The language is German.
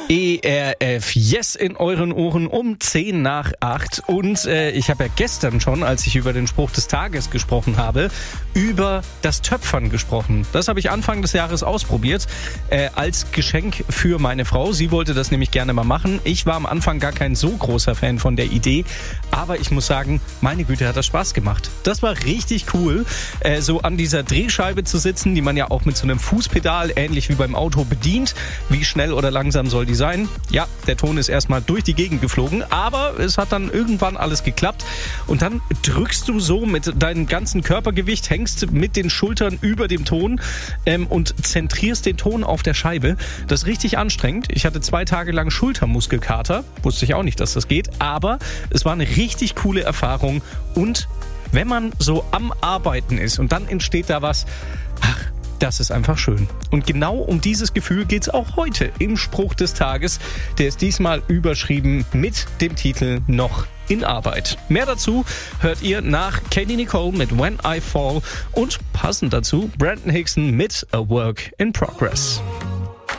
ERF, yes in euren Ohren um 10:08 und ich habe ja gestern schon, als ich über den Spruch des Tages gesprochen habe, über das Töpfern gesprochen. Das habe ich Anfang des Jahres ausprobiert, als Geschenk für meine Frau. Sie wollte das nämlich gerne mal machen. Ich war am Anfang gar kein so großer Fan von der Idee, aber ich muss sagen, meine Güte, hat das Spaß gemacht. Das war richtig cool, so an dieser Drehscheibe zu sitzen, die man ja auch mit so einem Fußpedal, ähnlich wie beim Auto, bedient. Wie schnell oder langsam soll die sein? Ja, der Ton ist erstmal durch die Gegend geflogen, aber es hat dann irgendwann alles geklappt. Und dann drückst du so mit deinem ganzen Körpergewicht, hängst mit den Schultern über dem Ton und zentrierst den Ton auf der Scheibe. Das ist richtig anstrengend. Ich hatte 2 Tage lang Schultermuskelkater. Wusste ich auch nicht, dass das geht, aber es war eine richtig coole Erfahrung. Und wenn man so am Arbeiten ist und dann entsteht da was, das ist einfach schön. Und genau um dieses Gefühl geht's auch heute im Spruch des Tages. Der ist diesmal überschrieben mit dem Titel Noch in Arbeit. Mehr dazu hört ihr nach Katie Nicole mit When I Fall und passend dazu Brandon Hickson mit A Work in Progress.